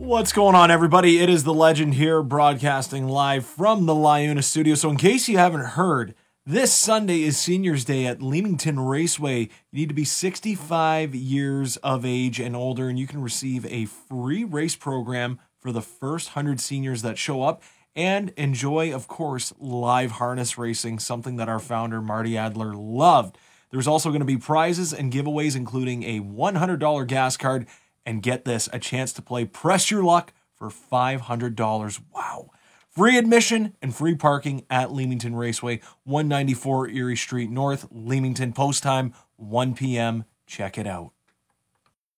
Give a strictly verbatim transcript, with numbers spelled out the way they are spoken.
What's going on, everybody? It is the Legend here, broadcasting live from the LiUNA studio. So in case you haven't heard, this Sunday is Seniors Day at Leamington Raceway. You need to be sixty-five years of age and older, and you can receive a free race program for the first one hundred seniors that show up, and enjoy, of course, live harness racing, something that our founder, Marty Adler, loved. There's also going to be prizes and giveaways, including a one hundred dollars gas card, and get this, a chance to play Press Your Luck for five hundred dollars. Wow. Free admission and free parking at Leamington Raceway, one ninety-four Erie Street North, Leamington. Post time, one p.m. Check it out.